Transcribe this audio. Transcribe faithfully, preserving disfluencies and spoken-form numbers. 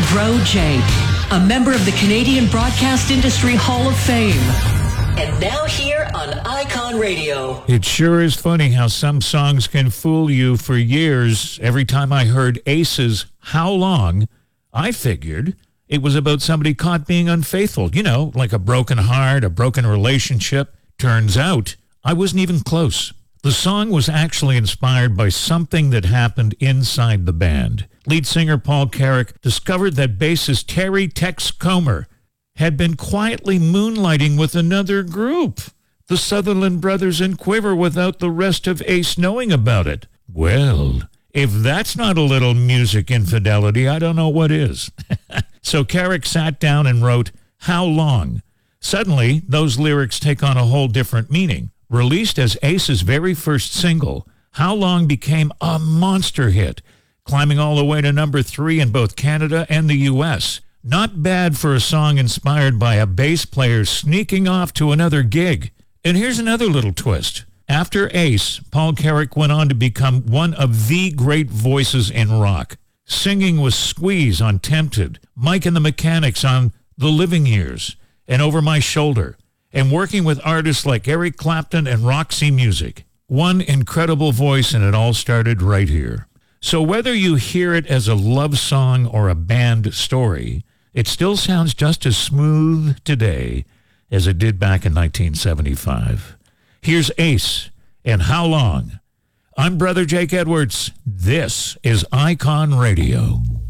Bro J, a member of the Canadian Broadcast Industry Hall of Fame. And now here on Icon Radio. It sure is funny how some songs can fool you for years. Every time I heard Ace's How Long, I figured it was about somebody caught being unfaithful. You know, like a broken heart, a broken relationship. Turns out I wasn't even close. The song was actually inspired by something that happened inside the band. Lead singer Paul Carrack discovered that bassist Terry Tex Comer had been quietly moonlighting with another group, the Sutherland Brothers and Quiver, without the rest of Ace knowing about it. Well, if that's not a little music infidelity, I don't know what is. So Carrack sat down and wrote, How Long? Suddenly, those lyrics take on a whole different meaning. Released as Ace's very first single, How Long became a monster hit, climbing all the way to number three in both Canada and the U S. Not bad for a song inspired by a bass player sneaking off to another gig. And here's another little twist. After Ace, Paul Carrack went on to become one of the great voices in rock, singing with Squeeze on Tempted, Mike and the Mechanics on The Living Years, and Over My Shoulder, and working with artists like Eric Clapton and Roxy Music. One incredible voice, and it all started right here. So whether you hear it as a love song or a band story, it still sounds just as smooth today as it did back in nineteen seventy-five. Here's Ace and How Long. I'm Brother Jake Edwards. This is Icon Radio.